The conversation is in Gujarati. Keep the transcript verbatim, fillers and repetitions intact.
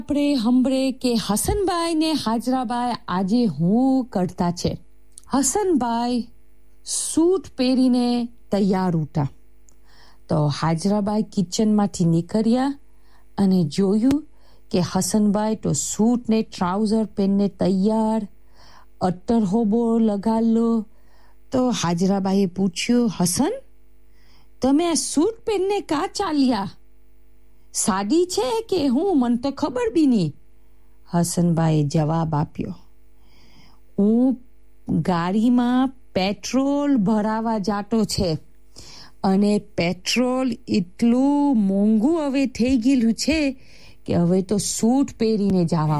આપણે હંભળે કે હસનભાઈ ને હાજરાબાઈ આજે હું કરતા છે. હસનભાઈ સૂટ પહેરીને તૈયાર ઉઠા તો હાજરાબાઈ કિચનમાંથી નીકળ્યા અને જોયું કે હસનભાઈ તો સૂટ ને ટ્રાઉઝર પહેરીને તૈયાર, અત્તર હોબો લગાડલો. તો હાજરાબાઈએ પૂછ્યું, હસન, તમે આ સૂટ પહેરીને કા ચાલ્યા? સાદી છે કે હું? મને તો ખબર બી નહીં. હસનભાઈએ જવાબ આપ્યો, હું ગાડીમાં પેટ્રોલ ભરાવા જાતો છે અને પેટ્રોલ એટલું મોંઘું હવે થઈ ગયેલું છે કે હવે તો સૂટ પહેરીને જવા